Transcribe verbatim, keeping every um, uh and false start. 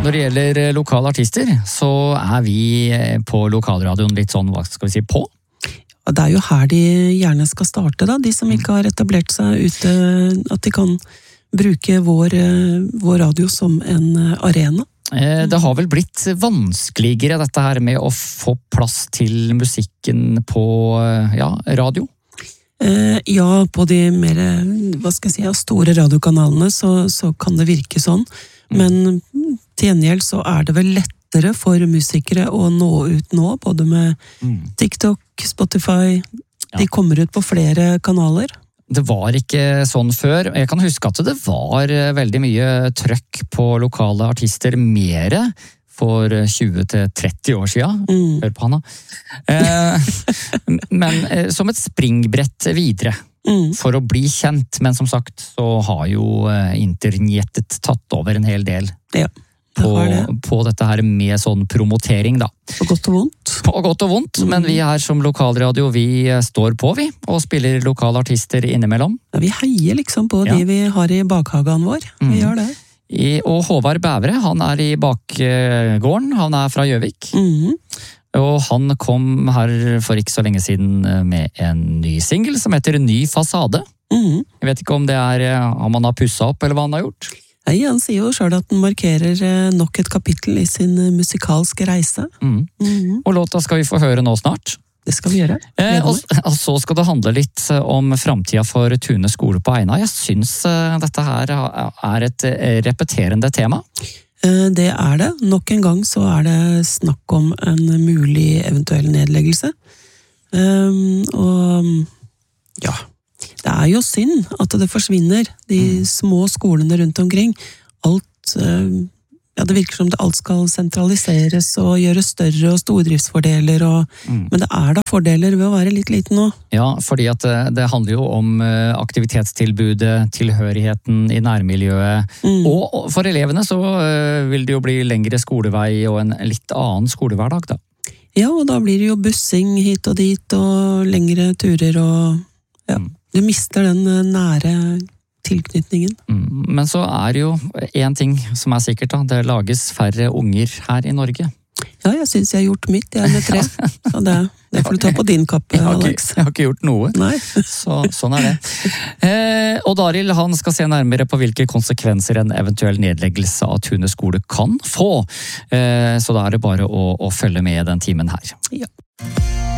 Når det gjelder lokale artister, så er vi på lokalradioen litt sånn, hva skal vi si, på? Og det er jo her de gjerne skal starte da, de som ikke har etablert seg ute, at de kan bruke vår, vår radio som en arena. Det har vel blitt vanskeligere dette her med å få plass til musikken på ja, radio? Ja, på de mer, hva skal jeg si, store radiokanalene så, så kan det virke sånn. Men til gjengjeld så er det vel lettere for musikere å nå ut nå, både med TikTok, Spotify, de kommer ut på flere kanaler. Det var ikke sånn før. Jeg kan huske at det var veldig mye trøkk på lokale artister mere for tjue til tretti år siden. Mm. Hør på Hanna. Eh, men eh, som et springbrett videre mm. for å bli kjent, men som sagt så har jo eh, internettet tatt over en hel del. Ja. På, det. på dette her med sånn promotering da. På godt og vondt. På godt og vondt, mm. men vi her som lokalradio, vi står på vi, og spiller lokale artister innimellom. Ja, vi heier liksom på ja. de vi har i bakhagen vår, vi mm. gjør det. I, og Håvard Bævre, han er i bakgården, han er fra Gjøvik. Mm. Og han kom her for ikke så lenge siden med en ny single som heter Ny Fasade. Mm. Jeg vet ikke om det er, om han har pusset opp, eller hva han har gjort. Nei, han sier jo selv at han markerer nok et kapittel i sin musikalske reise. Mm. Mm. Og låta skal vi få høre nå snart. Det skal vi gjøre. Eh, og, og så skal det handle litt om fremtiden for Tune skole på Eina. Jeg synes uh, dette her er et repeterende tema. Uh, det er det. Nok en gang så er det snakk om en mulig eventuell nedleggelse. Um, og ja... Det er jo synd at det forsvinner, de mm. små skolene rundt omkring. Alt, ja, det virker som det alt skal sentraliseres og gjøres større og stordriftsfordeler. Og, mm. Men det er da fordeler ved å være litt liten nå. Ja, fordi at det, det handler jo om aktivitetstilbudet, tilhørigheten i nærmiljøet. Mm. Og for elevene så vil det jo bli lengre skolevei og en litt annen skolehverdag da. Ja, og da blir det jo bussing hit og dit og lengre turer og ja. Mm. Du mister den nære tilknytningen. Mm, men så er det jo en ting som er sikkert da, det lages færre unger her i Norge. Ja, jeg synes jeg har gjort mitt, jeg er med tre. Så det, det får du ta på din kappe, jeg har Alex. Ikke, jeg har ikke gjort noe. Nei. Så, sånn er det. Eh, og Daril, han skal se nærmere på hvilke konsekvenser en eventuell nedleggelse av Tune skole kan få. Eh, så da er det bare å, å følge med den timen her. Ja.